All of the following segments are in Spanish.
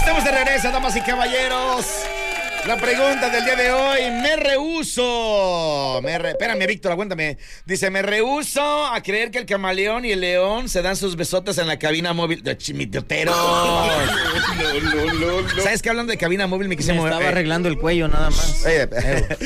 Estamos de regreso, damas y caballeros. La pregunta del día de hoy, me rehúso. Espérame, Víctor, aguántame. Dice, me rehúso a creer que el camaleón y el león se dan sus besotes en la cabina móvil. De chimitotero. No. ¿Sabes qué? Hablando de cabina móvil, me quise mover. Estaba arreglando el cuello nada más. Espérate,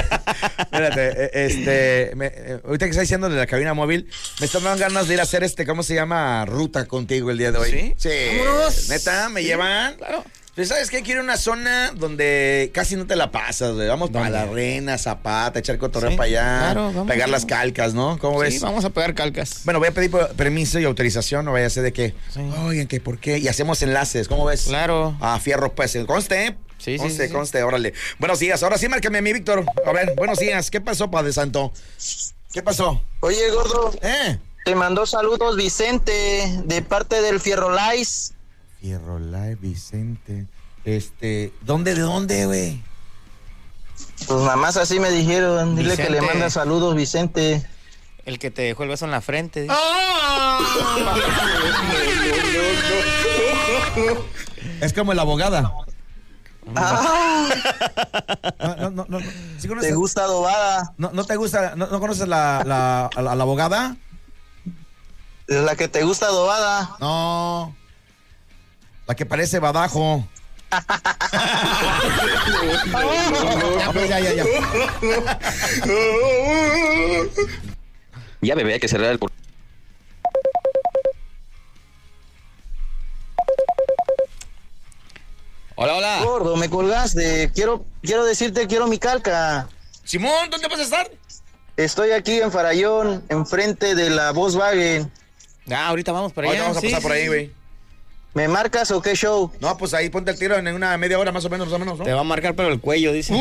ahorita que está diciendo de la cabina móvil, me están dando ganas de ir a hacer ¿cómo se llama? Ruta contigo el día de hoy. ¿Sí? Sí. Vámonos. ¿Neta? ¿Me llevan? Claro. Pues, ¿sabes qué? Quiero una zona donde casi no te la pasas, güey. Vamos para la Arena, Zapata, echar cotorreo para allá. Claro, vamos. Pegar las calcas, ¿no? ¿Cómo ves? Sí, vamos a pegar calcas. Bueno, voy a pedir permiso y autorización, no vaya a ser de que, oigan, que por qué, y hacemos enlaces, ¿cómo ves? Claro. Ah, fierro, pues, conste. Sí, Conste, órale. Buenos días, ahora sí, márcame a mí, Víctor. A ver, buenos días, ¿qué pasó, Padre Santo? ¿Qué pasó? Oye, gordo, Te mandó saludos Vicente, de parte del Fierrolais. Fierrolais, Vicente. ¿De dónde, güey? Pues nada más así me dijeron, dile Vicente. que le manda saludos Vicente. El que te dejó el beso en la frente. Dice. Es como la abogada. Ah, No. ¿Sí conoces? ¿te gusta adobada? ¿No te gusta? ¿No conoces a la abogada? Es la que te gusta adobada. No. La que parece badajo. Ya. Ya, bebé, hay que cerrar el... Hola. Gordo, me colgaste. Quiero decirte, quiero mi calca. Simón, ¿dónde vas a estar? Estoy aquí en Farallón, enfrente de la Volkswagen. Ah, ahorita vamos para allá. Ahorita vamos a pasar por ahí, güey. ¿Me marcas o qué show? No, pues ahí ponte el tiro en una media hora más o menos, ¿no? Te va a marcar pero el cuello, dice.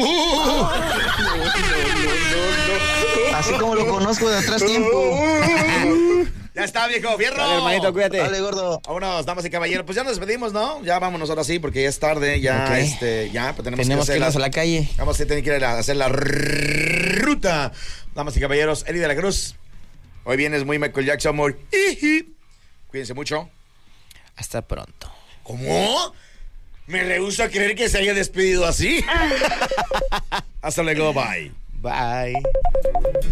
Así como lo conozco de atrás tiempo. Ya está, viejo, fierro. Dale, hermanito, cuídate. Dale, gordo. Vámonos, damas y caballeros. Pues ya nos despedimos, ¿no? Ya vámonos ahora sí, porque ya es tarde. Ya, Ok. ya, pues tenemos Tenemos que que hacer irnos a la calle. Vamos a tener que ir a hacer la ruta. Damas y caballeros, Eli de la Cruz. Hoy vienes muy Michael Jackson, muy. Cuídense mucho. Hasta pronto. ¿Cómo? Me rehúso a creer que se haya despedido así. Hasta luego, bye. Bye.